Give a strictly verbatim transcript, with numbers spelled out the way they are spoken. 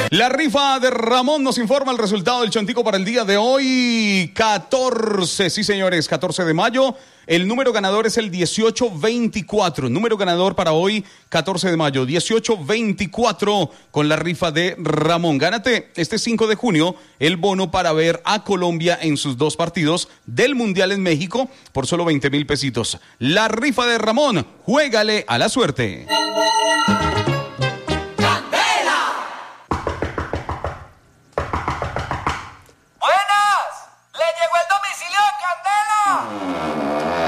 La rifa de Ramón nos informa el resultado del Chontico para el día de hoy, catorce, sí señores, catorce de mayo. El número ganador es el dieciocho veinticuatro. Número ganador para hoy, catorce de mayo, dieciocho veinticuatro con la rifa de Ramón. Gánate este cinco de junio el bono para ver a Colombia en sus dos partidos del Mundial en México por solo veinte mil pesitos. La rifa de Ramón, juégale a la suerte.